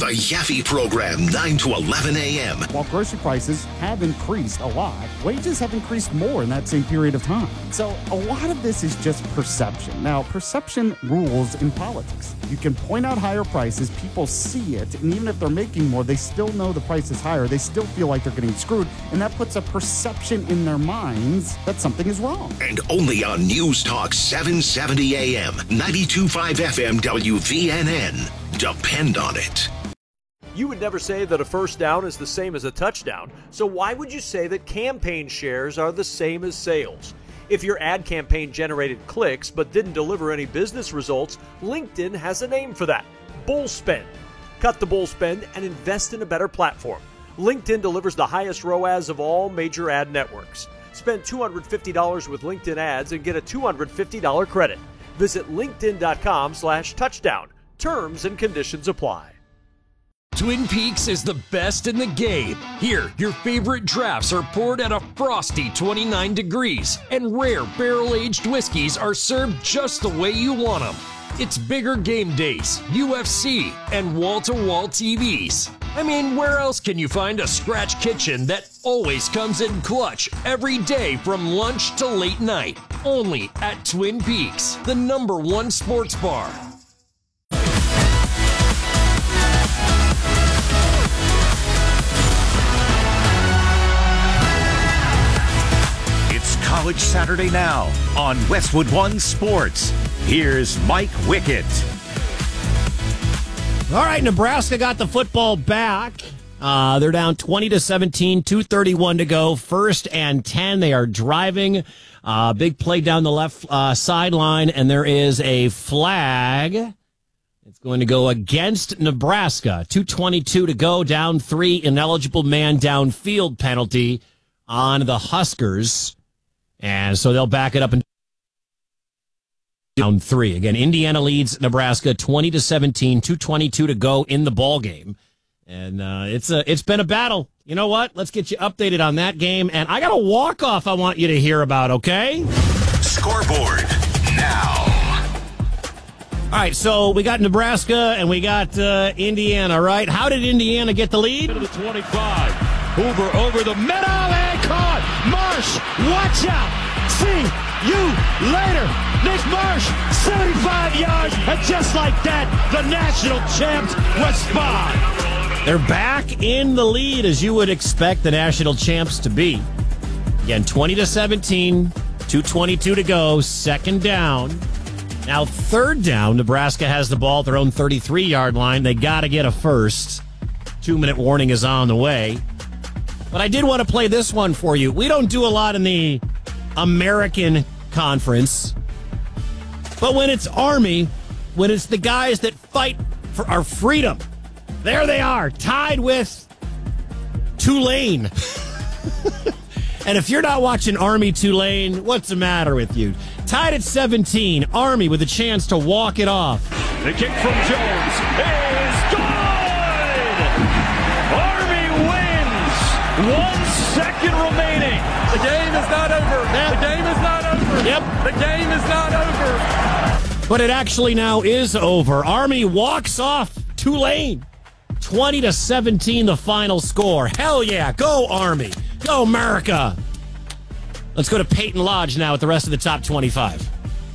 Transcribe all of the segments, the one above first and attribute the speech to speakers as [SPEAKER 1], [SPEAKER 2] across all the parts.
[SPEAKER 1] The Yaffe Program, 9 to 11 a.m.
[SPEAKER 2] While grocery prices have increased a lot, wages have increased more in that same period of time. So a lot of this is just perception. Now, perception rules in politics. You can point out higher prices, people see it, and even if they're making more, they still know the price is higher. They still feel like they're getting screwed, and that puts a perception in their minds that something is wrong.
[SPEAKER 1] And only on News Talk 770 AM, 92.5 FM WVNN. Depend on it.
[SPEAKER 3] You would never say that a first down is the same as a touchdown, so why would you say that campaign shares are the same as sales? If your ad campaign generated clicks but didn't deliver any business results, LinkedIn has a name for that: bull spend. Cut the bull spend and invest in a better platform. LinkedIn delivers the highest ROAS of all major ad networks. Spend $250 with LinkedIn ads and get a $250 credit. Visit linkedin.com/touchdown. Terms and conditions apply.
[SPEAKER 4] Twin Peaks is the best in the game. Here, your favorite drafts are poured at a frosty 29 degrees, and rare barrel-aged whiskeys are served just the way you want them. It's bigger game days, UFC, and wall-to-wall TVs. I mean, where else can you find a scratch kitchen that always comes in clutch every day from lunch to late night? Only at Twin Peaks, the #1 sports bar.
[SPEAKER 5] It's College Saturday now on Westwood One Sports. Here's Mike Wickett.
[SPEAKER 6] All right, Nebraska got the football back. They're down 20-17, 2:31 to go. 1st and 10. They are driving. Big play down the left sideline, and there is a flag. It's going to go against Nebraska. 2:22 to go, down 3. Ineligible man downfield penalty on the Huskers. And so they'll back it up and down 3. Again, Indiana leads Nebraska 20-17, 2:22 to go in the ball game. And it's been a battle. You know what? Let's get you updated on that game. And I got a walk-off I want you to hear about, okay?
[SPEAKER 1] Scoreboard now.
[SPEAKER 6] All right, so we got Nebraska and we got Indiana, right? How did Indiana get the lead?
[SPEAKER 7] To the 25. Hoover over the middle and caught. Marsh, watch out. See you later. Nick Marsh, 75 yards. And just like that, the national champs respond.
[SPEAKER 6] They're back in the lead, as you would expect the national champs to be. Again, 20-17, 2:22 to go, 2nd down. Now 3rd down, Nebraska has the ball at their own 33-yard line. They got to get a first. 2-minute warning is on the way. But I did want to play this one for you. We don't do a lot in the American Conference. But when it's Army, when it's the guys that fight for our freedom, there they are, tied with Tulane. And if you're not watching Army-Tulane, what's the matter with you? Tied at 17, Army with a chance to walk it off.
[SPEAKER 7] The kick from Jones is good! Army wins! 1 second remaining. The game is not over. The game is not over.
[SPEAKER 6] Yep.
[SPEAKER 7] The game is not over.
[SPEAKER 6] But it actually now is over. Army walks off Tulane. 20-17 the final score. Hell yeah. Go Army. Go America. Let's go to Peyton Lodge now with the rest of the top 25.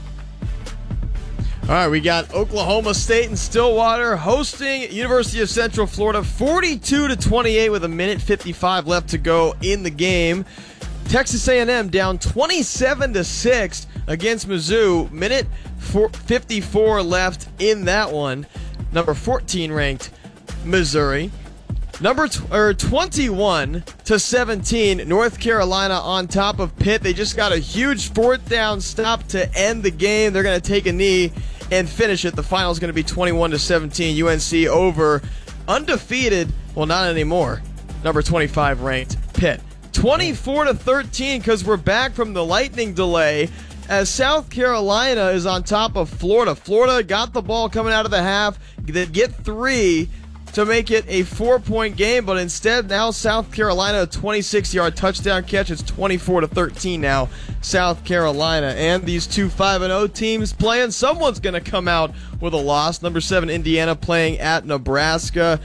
[SPEAKER 8] All right, we got Oklahoma State and Stillwater hosting University of Central Florida 42-28 with 1:55 left to go in the game. Texas A&M down 27-6 against Mizzou. 1:54 left in that one. Number 14 ranked Missouri. Number 21-17, North Carolina on top of Pitt. They just got a huge 4th down stop to end the game. They're going to take a knee and finish it. The final is going to be 21-17. UNC over undefeated, well, not anymore, number 25 ranked Pitt. 24-13 because we're back from the lightning delay as South Carolina is on top of Florida. Florida got the ball coming out of the half. They get 3 to make it a 4-point game, but instead now South Carolina, a 26-yard touchdown catch. It's 24-13 now, South Carolina. And these two 5-0 teams playing, someone's going to come out with a loss. Number 7 Indiana playing at Nebraska.